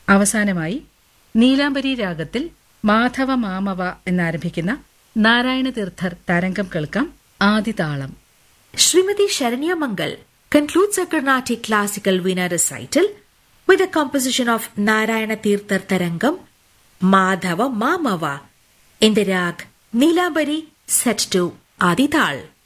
അവസാനമായി നീലാംബരി രാഗത്തിൽ മാധവ മാമവ എന്നാരംഭിക്കുന്ന നാരായണ തീർത്ഥർ തരംഗം കേൾക്കാം. ആദിതാളം. Srimati Sharanya Mangal concludes a Carnatic classical Veena recital with a composition of Narayana Tirthar Tarangam, Madhava Mamava in the rag Neelambari set to Adi Tal.